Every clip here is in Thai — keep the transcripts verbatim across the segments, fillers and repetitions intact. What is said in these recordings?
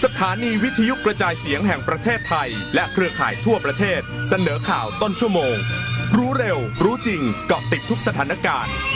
สถานีวิทยุกระจายเสียงแห่งประเทศไทยและเครือข่ายทั่วประเทศเสนอข่าวต้นชั่วโมงรู้เร็วรู้จริงเกาะติดทุกสถานการณ์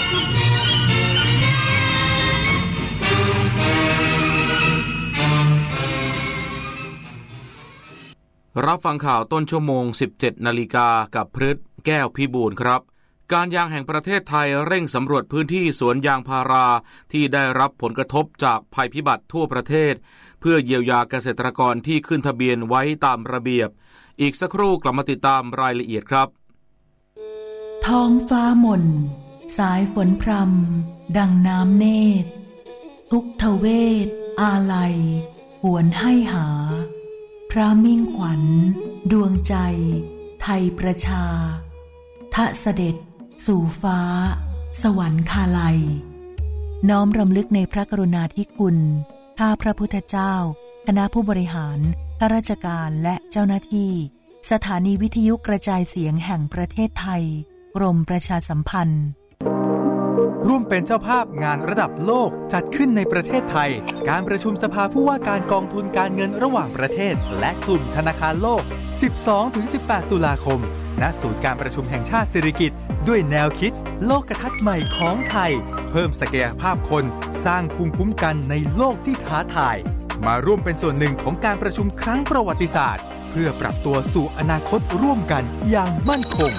รับฟังข่าวต้นชั่วโมง สิบเจ็ดนาฬิกากับพฤทธิ์แก้วพิบูลครับการยางแห่งประเทศไทยเร่งสำรวจพื้นที่สวนยางพาราที่ได้รับผลกระทบจากภัยพิบัติทั่วประเทศเพื่อเยียวยาเกษตรกรที่ขึ้นทะเบียนไว้ตามระเบียบอีกสักครู่กลับมาติดตามรายละเอียดครับท้องฟ้าหม่นสายฝนพรำดังน้ำเนตรทุกทเวทอาลัยหวนให้หาพระมิ่งขวัญดวงใจไทยประชาทะเสด็จสู่ฟ้าสวรรคาลัยน้อมรำลึกในพระกรุณาธิคุณข้าพระพุทธเจ้าคณะผู้บริหารข้าราชการและเจ้าหน้าที่สถานีวิทยุกระจายเสียงแห่งประเทศไทยกรมประชาสัมพันธ์ร่วมเป็นเจ้าภาพงานระดับโลกจัดขึ้นในประเทศไทยการประชุมสภาผู้ว่าการกองทุนการเงินระหว่างประเทศและกลุ่มธนาคารโลก สิบสองถึงสิบแปด ตุลาคมณศูนย์การประชุมแห่งชาติสิริกิติ์ด้วยแนวคิดโลกทัศน์ใหม่ของไทยเพิ่มศักยภาพคนสร้างภูมิคุ้มกันในโลกที่ท้าทายมาร่วมเป็นส่วนหนึ่งของการประชุมครั้งประวัติศาสตร์เพื่อปรับตัวสู่อนาคตร่วมกันอย่างมั่นคง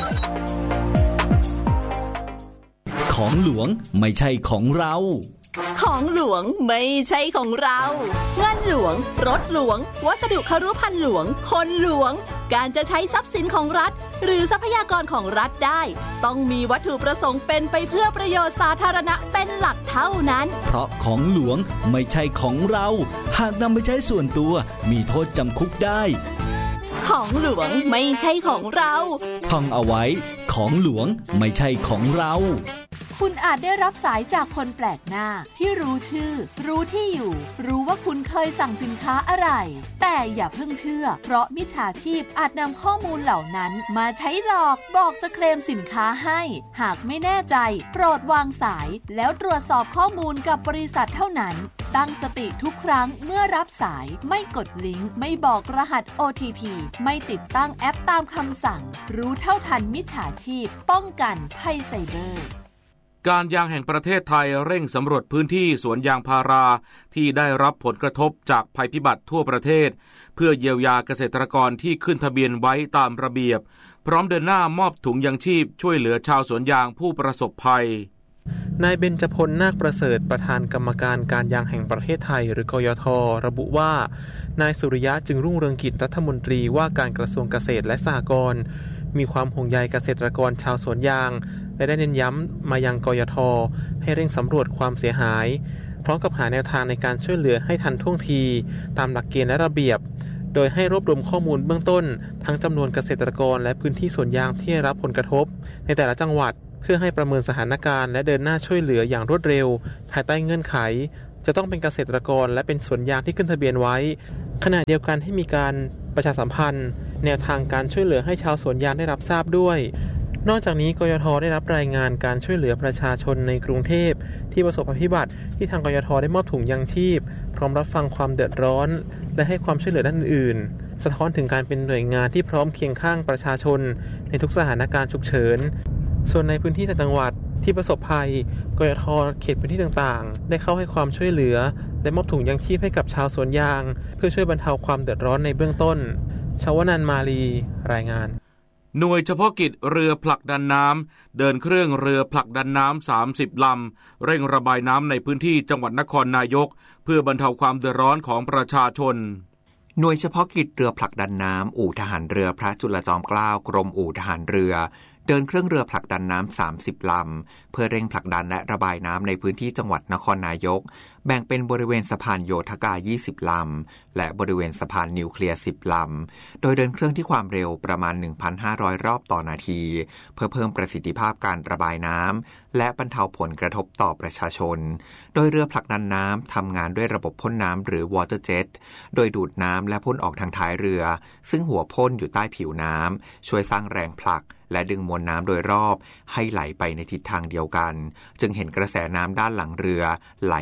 ของหลวงไม่ใช่ของเราของหลวงไม่ใช่ของเราเงินหลวงรถหลวงวัสดุคฤภัณฑ์หลวงคนหลวงการจะใช้ทรัพย์สินของรัฐหรือทรัพยากรของรัฐได้ต้องมีวัตถุประสงค์เป็นไปเพื่อประโยชน์สาธารณะเป็นหลักเท่านั้นเพราะของหลวงไม่ใช่ของเราหากนำไปใช้ส่วนตัวมีโทษจำคุกได้ของหลวงไม่ใช่ของเราท่องเอาไว้ของหลวงไม่ใช่ของเราคุณอาจได้รับสายจากคนแปลกหน้าที่รู้ชื่อรู้ที่อยู่รู้ว่าคุณเคยสั่งสินค้าอะไรแต่อย่าเพิ่งเชื่อเพราะมิจฉาชีพอาจนำข้อมูลเหล่านั้นมาใช้หลอกบอกจะเคลมสินค้าให้หากไม่แน่ใจโปรดวางสายแล้วตรวจสอบข้อมูลกับบริษัทเท่านั้นตั้งสติทุกครั้งเมื่อรับสายไม่กดลิงก์ไม่บอกรหัส โอ ที พี ไม่ติดตั้งแอปตามคำสั่งรู้เท่าทันมิจฉาชีพป้องกันภัยไซเบอร์การยางแห่งประเทศไทยเร่งสำรวจพื้นที่สวนยางพาราที่ได้รับผลกระทบจากภัยพิบัติทั่วประเทศเพื่อเยียวยาเกษตรกรที่ขึ้นทะเบียนไว้ตามระเบียบพร้อมเดินหน้ามอบถุงยังชีพช่วยเหลือชาวสวนยางผู้ประสบภัยนายเบญจพลนาคประเสริฐประธานกรรมการการยางแห่งประเทศไทยหรือกยท.ระบุว่านายสุริยะจึงรุ่งเรืองกิจรัฐมนตรีว่าการกระทรวงเกษตรและสหกรณ์มีความห่วงใยเกษตรกรชาวสวนยางและได้เน้นย้ำมายังกยท.ให้เร่งสำรวจความเสียหายพร้อมกับหาแนวทางในการช่วยเหลือให้ทันท่วงทีตามหลักเกณฑ์และระเบียบโดยให้รวบรวมข้อมูลเบื้องต้นทั้งจำนวนเกษตรกรและพื้นที่สวนยางที่ได้รับผลกระทบในแต่ละจังหวัดเพื่อให้ประเมินสถานการณ์และเดินหน้าช่วยเหลืออย่างรวดเร็วภายใต้เงื่อนไขจะต้องเป็นเกษตรกรและเป็นสวนยางที่ขึ้นทะเบียนไว้ขณะเดียวกันให้มีการประชาสัมพันธ์แนวทางการช่วยเหลือให้ชาวสวนยางได้รับทราบด้วยนอกจากนี้กยท.ได้รับรายงานการช่วยเหลือประชาชนในกรุงเทพที่ประสบภัยพิบัติที่ทางกยท.ได้มอบถุงยังชีพพร้อมรับฟังความเดือดร้อนและให้ความช่วยเหลือด้านอื่นสะท้อนถึงการเป็นหน่วยงานที่พร้อมเคียงข้างประชาชนในทุกสถานการณ์ฉุกเฉินส่วนในพื้นที่จังหวัดที่ประสบภัยกยท.เขตพื้นที่ต่างๆได้เข้าให้ความช่วยเหลือและมอบถุงยังชีพให้กับชาวสวนยางเพื่อช่วยบรรเทาความเดือดร้อนในเบื้องต้นชวนันท์มาลีรายงานหน่วยเฉพาะกิจเรือผลักดันน้ำเดินเครื่องเรือผลักดันน้ำสามสิบลำเร่งระบายน้ำในพื้นที่จังหวัดนครนายกเพื่อบรรเทาความเดือดร้อนของประชาชนหน่วยเฉพาะกิจเรือผลักดันน้ำอู่ทหารเรือพระจุลจอมเกล้ากรมอู่ทหารเรือเดินเครื่องเรือผลักดันน้ำสามสิบลำเพื่อเร่งผลักดันและระบายน้ำในพื้นที่จังหวัดนครนายกแบ่งเป็นบริเวณสะพานโยธกายี่สิบลำและบริเวณสะพานนิวเคลียร์สิบลำโดยเดินเครื่องที่ความเร็วประมาณ หนึ่งพันห้าร้อย รอบต่อนาทีเพื่อเพิ่มประสิทธิภาพการระบายน้ำและบรรเทาผลกระทบต่อประชาชนโดยเรือผลักดันน้ำทำงานด้วยระบบพ่นน้ำหรือ water jet โดยดูดน้ำและพ่นออกทางท้ายเรือซึ่งหัวพ่นอยู่ใต้ผิวน้ำช่วยสร้างแรงผลักและดึงมวลน้ำโดยรอบให้ไหลไปในทิศทางเดียวกันจึงเห็นกระแสน้ำด้านหลังเรือไหลเป็นมวล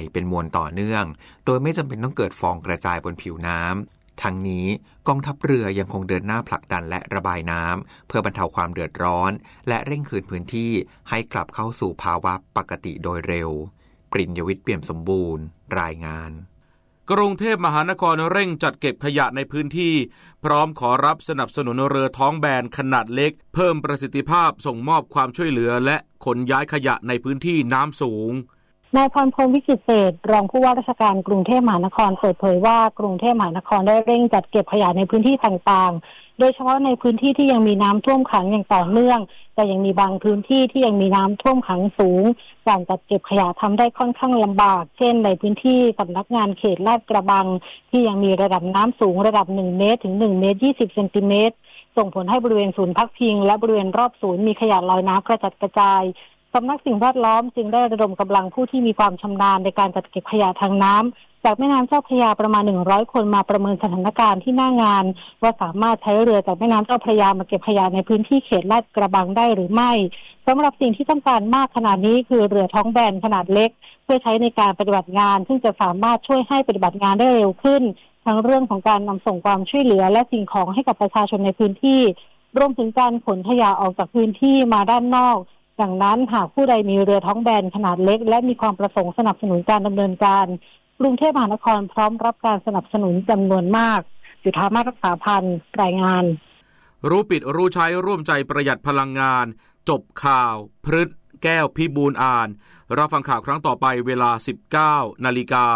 ต่อเนื่องโดยไม่จำเป็นต้องเกิดฟองกระจายบนผิวน้ำทั้งนี้กองทัพเรือยังคงเดินหน้าผลักดันและระบายน้ำเพื่อบรรเทาความเดือดร้อนและเร่งคืนพื้นที่ให้กลับเข้าสู่ภาวะปกติโดยเร็วปริญญวิทย์เปี่ยมสมบูรณ์รายงานกรุงเทพมหานครเร่งจัดเก็บขยะในพื้นที่พร้อมขอรับสนับสนุนเรือท้องแบนขนาดเล็กเพิ่มประสิทธิภาพส่งมอบความช่วยเหลือและขนย้ายขยะในพื้นที่น้ำสูงนายพรพงษ์วิจิตรเศรษฐ์รองผู้ว่าราชการกรุงเทพมหานครเปิดเผยว่ากรุงเทพมหานครได้เร่งจัดเก็บขยะในพื้นที่ต่างๆโดยเฉพาะในพื้นที่ที่ยังมีน้ำท่วมขังอย่างต่อเนื่องแต่ยังมีบางพื้นที่ที่ยังมีน้ำท่วมขังสูงการจัดเก็บขยะทำได้ค่อนข้างลำบากเช่นในพื้นที่สำนักงานเขตลาดกระบังที่ยังมีระดับน้ำสูงระดับหนึ่งเมตรถึงหนึ่งเมตรยี่สิบเซนติเมตรส่งผลให้บริเวณศูนย์พักพิงและบริเวณรอบศูนย์มีขยะลอยน้ำกระจัดกระจายสำนักสิ่งแวดล้อมจึงได้ระดมกำลังผู้ที่มีความชำนาญในการจัดเก็บขยะทางน้ำจากแม่น้ำเจ้าพระยาประมาณหนึ่งร้อยคนมาประเมินสถานการณ์ที่หน้างานว่าสามารถใช้เรือจากแม่น้ำเจ้าพระยามาเก็บขยะในพื้นที่เขตลาดกระบังได้หรือไม่สำหรับสิ่งที่ต้องการมากขนาดนี้คือเรือท้องแบนขนาดเล็กเพื่อใช้ในการปฏิบัติงานซึ่งจะสามารถช่วยให้ปฏิบัติงานได้เร็วขึ้นทั้งเรื่องของการนำส่งความช่วยเหลือและสิ่งของให้กับประชาชนในพื้นที่รวมถึงการขนขยะออกจากพื้นที่มาด้านนอกดังนั้นหากผู้ใดมีเรือท้องแบนขนาดเล็กและมีความประสงค์สนับสนุนการดำเนินการกรุงเทพมหานครพร้อมรับการสนับสนุนจำนวนมากจุฑามาศรักษาพันธ์รายงานรู้ปิดรู้ใช้ร่วมใจประหยัดพลังงานจบข่าวพฤษแก้วพิบูลอ่านรับฟังข่าวครั้งต่อไปเวลา สิบเก้านาฬิกา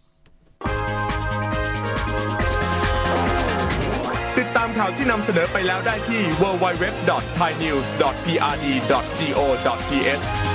ติดตามข่าวที่นำเสนอไปแล้วได้ที่ ดับเบิลยู ดับเบิลยู ดับเบิลยู ดอท ไทยนิวส์ ดอท พี อาร์ ดี ดอท จี โอ ดอท ที เอช